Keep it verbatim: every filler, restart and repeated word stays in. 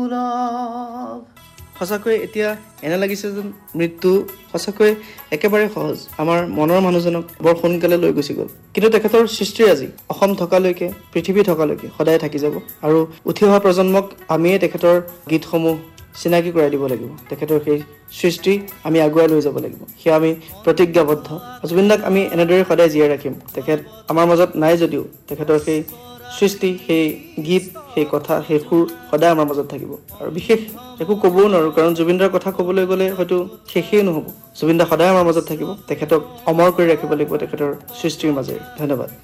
সঁচাকৈ এতিয়া এনে লাগিছে যেন মৃত্যু সঁচাকৈ একেবাৰে সহজ আমাৰ মনৰ মানুহজনক বৰ সোনকালে লৈ গুচি গ'ল কিন্তু তেখেতৰ সৃষ্টিৰাজি অসম থকালৈকে পৃথিৱী থকালৈকে সদায় থাকি যাব আৰু উঠি অহা প্ৰজন্মক আমিয়ে তেখেতৰ গীতসমূহ চিনাকি কৰাই দিব লাগিব তেখেতৰ সেই সৃষ্টি আমি আগুৱাই লৈ যাব লাগিব সেয়া আমি প্ৰতিজ্ঞাবদ্ধ জুবিন দাক আমি এনেদৰে সদায় জীয়াই ৰাখিম তেখেত আমাৰ মাজত নাই যদিও তেখেতৰ সেই সৃষ্টি সেই গীত সেই কথা সেই সুৰ সদায় আমাৰ মাজত থাকিব আৰু বিশেষ একো ক'বও নোৱাৰোঁ কাৰণ জুবিন দাৰ কথা ক'বলৈ গ'লে হয়তো শেষেই নহ'ব জুবিন দা সদায় আমাৰ মাজত থাকিব তেখেতক অমৰ কৰি ৰাখিব লাগিব তেখেতৰ সৃষ্টিৰ মাজেৰে ধন্যবাদ